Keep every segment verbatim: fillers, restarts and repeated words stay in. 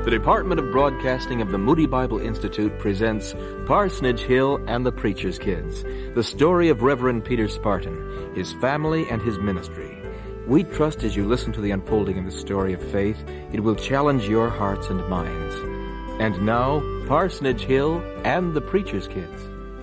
The Department of Broadcasting of the Moody Bible Institute presents Parsonage Hill and the Preacher's Kids, the story of Reverend Peter Spartan, his family, and his ministry. We trust as you listen to the unfolding of the story of faith, it will challenge your hearts and minds. And now, Parsonage Hill and the Preacher's Kids.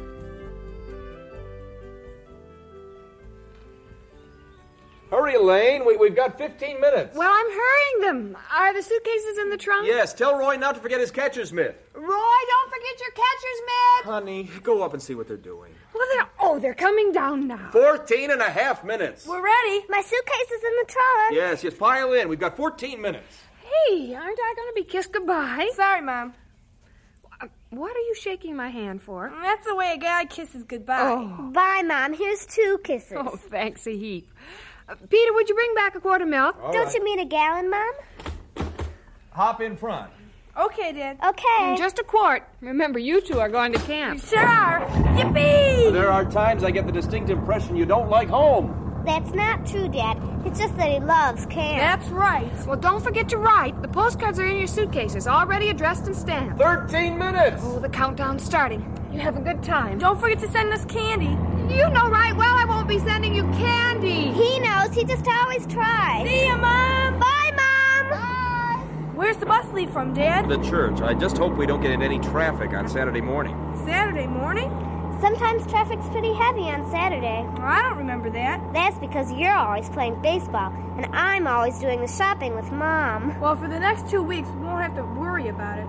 Hurry, Elaine. We, we've got fifteen minutes. Well, I'm hurrying them. Are the suitcases in the trunk? Yes, tell Roy not to forget his catcher's mitt. Roy, don't forget your catcher's mitt. Honey, go up and see what they're doing. Well, they're, oh, they're coming down now. Fourteen and a half minutes. We're ready. My suitcase is in the trunk. Yes, yes, pile in. We've got fourteen minutes. Hey, aren't I going to be kissed goodbye? Sorry, Mom. What are you shaking my hand for? That's the way a guy kisses goodbye. Oh. Bye, Mom. Here's two kisses. Oh, thanks a heap. Uh, Peter, would you bring back a quart of milk? All Don't right. you mean a gallon, Mom? Hop in front. Okay, Dad. Okay. Just a quart. Remember, you two are going to camp. Sure are. Yippee! There are times I get the distinct impression you don't like home. That's not true, Dad. It's just that he loves camp. That's right. Well, don't forget to write. The postcards are in your suitcases, already addressed and stamped. Thirteen minutes. Oh, the countdown's starting. You have a good time. Don't forget to send us candy. You know right well I won't be sending you candy. He knows. He just always tries. See ya, Mom. Bye, Mom. Bye. Where's the bus leave from, Dad? The church. I just hope we don't get in any traffic on Saturday morning. Saturday morning? Sometimes traffic's pretty heavy on Saturday. Well, I don't remember that. That's because you're always playing baseball, and I'm always doing the shopping with Mom. Well, for the next two weeks, we won't have to worry about it.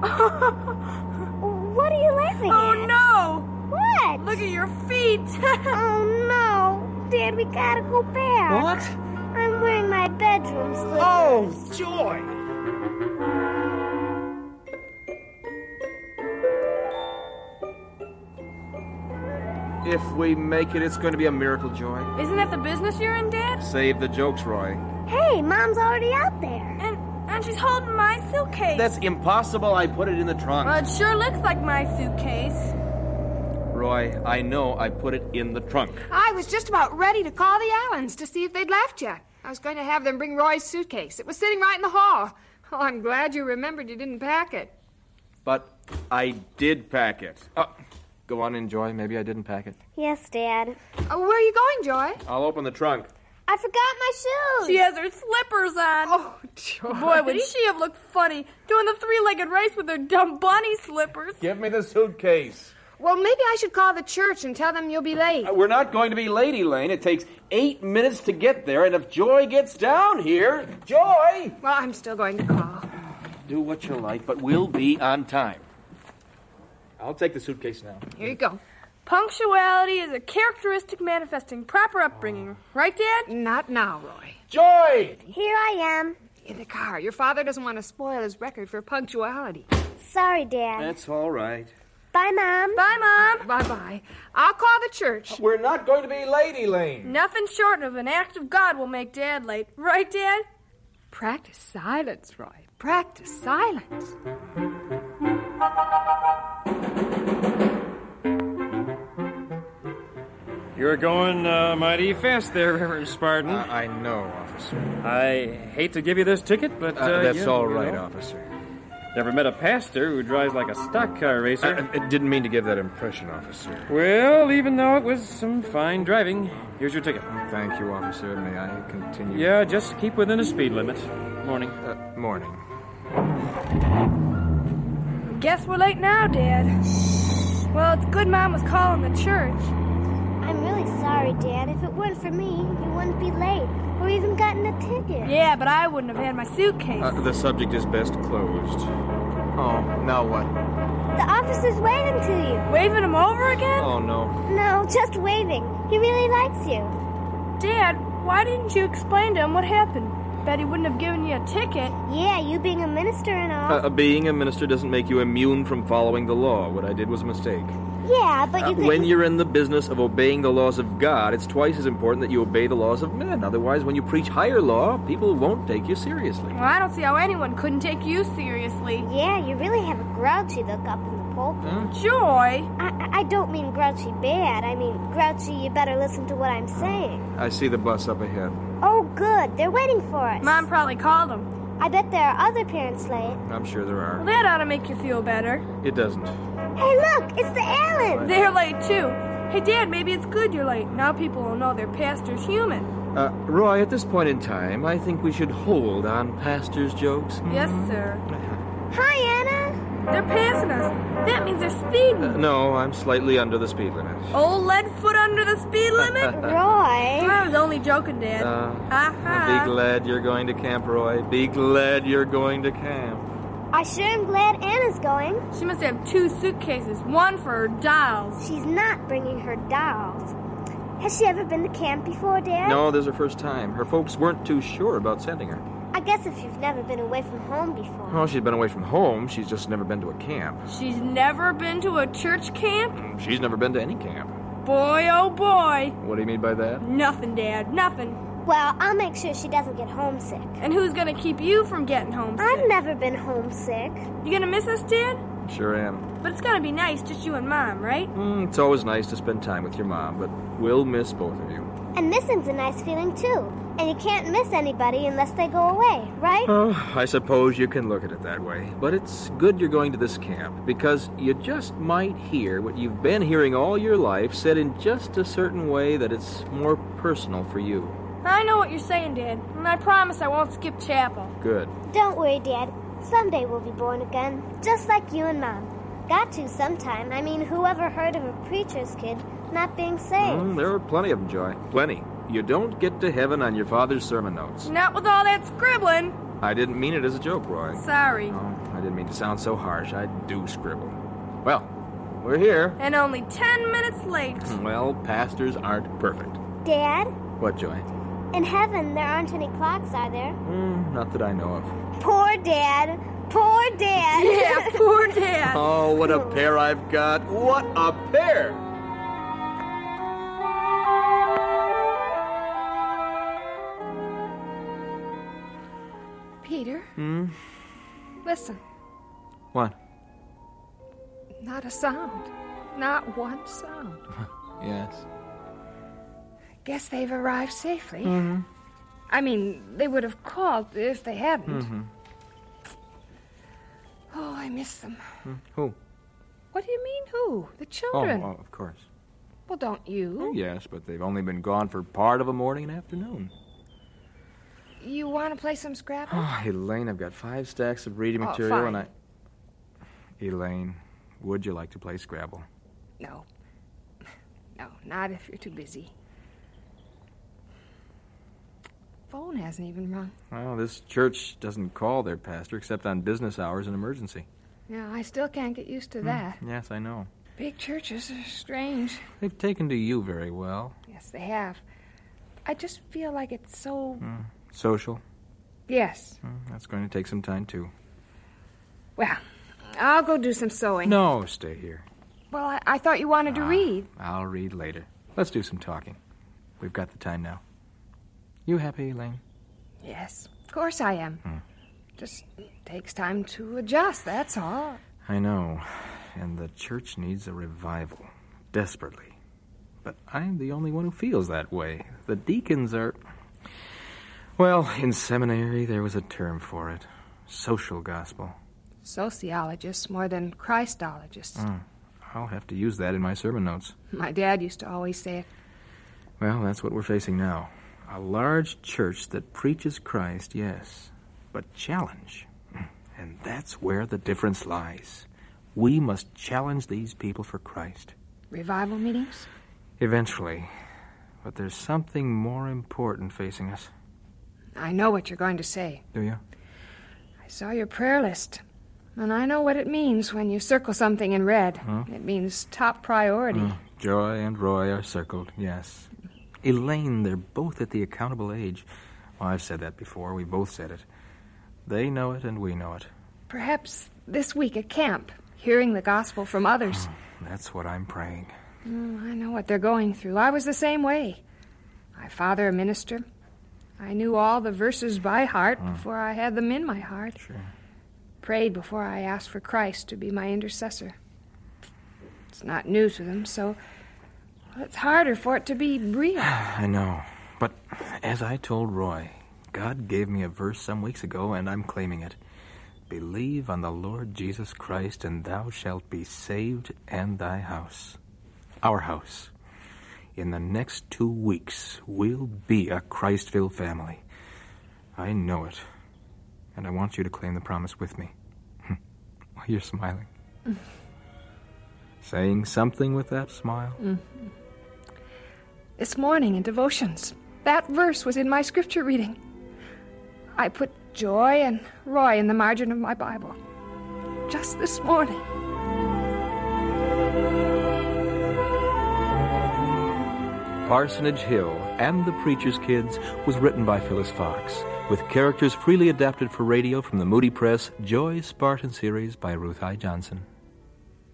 What are you laughing Oh, at? Oh, no! What? Look at your feet! Oh, no. Dad, we gotta go back. What? I'm wearing my bedroom slippers. Oh, joy! If we make it, it's going to be a miracle, Joy. Isn't that the business you're in, Dad? Save the jokes, Roy. Hey, Mom's already out there. And and she's holding my suitcase. That's impossible. I put it in the trunk. Well, it sure looks like my suitcase. Roy, I know I put it in the trunk. I was just about ready to call the Allens to see if they'd left yet. I was going to have them bring Roy's suitcase. It was sitting right in the hall. Oh, I'm glad you remembered you didn't pack it. But I did pack it. Oh, go on in, Joy. Maybe I didn't pack it. Yes, Dad. Oh, where are you going, Joy? I'll open the trunk. I forgot my shoes. She has her slippers on. Oh, Joy. Boy, would she have looked funny doing the three-legged race with her dumb bunny slippers. Give me the suitcase. Well, maybe I should call the church and tell them you'll be late. Uh, we're not going to be late, Elaine. It takes eight minutes to get there, and if Joy gets down here... Joy! Well, I'm still going to call. Do what you like, but we'll be on time. I'll take the suitcase now. Here you go. Punctuality is a characteristic manifesting proper upbringing. Right, Dad? Not now, Roy. Joy! Here I am. In the car. Your father doesn't want to spoil his record for punctuality. Sorry, Dad. That's all right. Bye, Mom. Bye, Mom. Bye-bye. I'll call the church. We're not going to be late, Elaine. Nothing short of an act of God will make Dad late. Right, Dad? Practice silence, Roy. Practice silence. You're going uh, mighty fast there, Reverend Spartan. Uh, I know, officer. I hate to give you this ticket, but... Uh, Uh, that's you, all you right, know. officer. Never met a pastor who drives like a stock car racer. I, I didn't mean to give that impression, officer. Well, even though it was some fine driving, here's your ticket. Thank you, officer. May I continue? Yeah, just keep within a speed limit. Morning. Uh, morning. Guess we're late now, Dad. Well, it's good Mom was calling the church. I'm really sorry, Dad. If it weren't for me, you wouldn't be late or even gotten a ticket. Yeah, but I wouldn't have had my suitcase. Uh, the subject is best closed. Oh, now what? The officer's waving to you. Waving him over again? Oh, no. No, just waving. He really likes you. Dad, why didn't you explain to him what happened? Bet he wouldn't have given you a ticket. Yeah, you being a minister and all. Uh, being a minister doesn't make you immune from following the law. What I did was a mistake. Yeah, but you Uh, could... when you're in the business of obeying the laws of God, it's twice as important that you obey the laws of men. Otherwise, when you preach higher law, people won't take you seriously. Well, I don't see how anyone couldn't take you seriously. Yeah, you really have a grouchy look up in the pulpit. Huh? Joy! I, I- I don't mean grouchy bad. I mean grouchy, you better listen to what I'm saying. I see the bus up ahead. Oh, good. They're waiting for us. Mom probably called him. I bet there are other parents late. I'm sure there are. Well, that ought to make you feel better. It doesn't. Hey, look, it's the Allens. They're late, too. Hey, Dad, maybe it's good you're late. Now people will know their pastor's human. Uh, Roy, at this point in time, I think we should hold on pastor's jokes. Hmm? Yes, sir. Hi, Anna. They're passing us. That means they're speeding. Uh, no, I'm slightly under the speed limit. Old lead foot under the speed limit? Roy. I was only joking, Dad. Uh, ha ha. Be glad you're going to camp, Roy. Be glad you're going to camp. I sure am glad Anna's going. She must have two suitcases, one for her dolls. She's not bringing her dolls. Has she ever been to camp before, Dad? No, this is her first time. Her folks weren't too sure about sending her. I guess if you've never been away from home before. Oh, she's been away from home. She's just never been to a camp. She's never been to a church camp? She's never been to any camp. Boy, oh boy. What do you mean by that? Nothing, Dad, nothing. Well, I'll make sure she doesn't get homesick. And who's gonna keep you from getting homesick? I've never been homesick. You gonna miss us, Dad? Sure am. But it's gonna be nice, just you and Mom, right? Mm, it's always nice to spend time with your mom, but we'll miss both of you. And missing's a nice feeling, too. And you can't miss anybody unless they go away, right? Oh, I suppose you can look at it that way. But it's good you're going to this camp, because you just might hear what you've been hearing all your life said in just a certain way that it's more personal for you. I know what you're saying, Dad, and I promise I won't skip chapel. Good. Don't worry, Dad. Someday we'll be born again, just like you and Mom. Got to sometime. I mean, who ever heard of a preacher's kid not being saved? Mm, there are plenty of them, Joy. Plenty. You don't get to heaven on your father's sermon notes. Not with all that scribbling. I didn't mean it as a joke, Roy. Sorry. No, I didn't mean to sound so harsh. I do scribble. Well, we're here. And only ten minutes late. Well, pastors aren't perfect. Dad? What, Joy? In heaven, there aren't any clocks, are there? Mm, not that I know of. Poor Dad. Poor Dad. Yeah, poor Dad. Oh, what a pair I've got. What a pair! Peter? Hmm? Listen. What? Not a sound. Not one sound. Yes. Guess they've arrived safely. Mm-hmm. I mean, they would have called if they hadn't. Mm-hmm. Oh, I miss them. Hmm? Who? What do you mean, who? The Oh, children. oh, of course. Well, don't you? Oh, yes, but they've only been gone for part of a morning and afternoon. You want to play some Scrabble? Oh, Elaine, I've got five stacks of reading Oh, material, fine. and I... Elaine, would you like to play Scrabble? No. No, not if you're too busy. Phone hasn't even rung. Well, this church doesn't call their pastor except on business hours and emergency. No, I still can't get used to that. Yes, I know. Big churches are strange. They've taken to you very well. Yes, they have. I just feel like it's so... Mm. Social? Yes. Mm, that's going to take some time, too. Well, I'll go do some sewing. No, stay here. Well, I, I thought you wanted to Ah, read. I'll read later. Let's do some talking. We've got the time now. You happy, Elaine? Yes, of course I am. Hmm. Just takes time to adjust, that's all. I know. And the church needs a revival. Desperately. But I'm the only one who feels that way. The deacons are... Well, in seminary, there was a term for it. Social gospel. Sociologists more than Christologists. Mm. I'll have to use that in my sermon notes. My dad used to always say it. Well, that's what we're facing now. A large church that preaches Christ, yes, but challenge. And that's where the difference lies. We must challenge these people for Christ. Revival meetings? Eventually. But there's something more important facing us. I know what you're going to say. Do you? I saw your prayer list. And I know what it means when you circle something in red. Huh? It means top priority. Mm. Joy and Roy are circled, yes. Elaine, they're both at the accountable age. Well, I've said that before. We both said it. They know it and we know it. Perhaps this week at camp, hearing the gospel from others. Oh, that's what I'm praying. Oh, I know what they're going through. I was the same way. My father, a minister. I knew all the verses by heart Mm. before I had them in my heart. Sure. Prayed before I asked for Christ to be my intercessor. It's not new to them, so well, it's harder for it to be real. I know. But as I told Roy, God gave me a verse some weeks ago, and I'm claiming it. Believe on the Lord Jesus Christ, and thou shalt be saved, and thy house. Our house. In the next two weeks, we'll be a Christ-filled family. I know it. And I want you to claim the promise with me. You're smiling. Mm-hmm. Saying something with that smile? Mm-hmm. This morning in devotions, that verse was in my scripture reading. I put Joy and Roy in the margin of my Bible. Just this morning. Parsonage Hill and the Preacher's Kids was written by Phyllis Fox, with characters freely adapted for radio from the Moody Press Joy Spartan series by Ruth I. Johnson.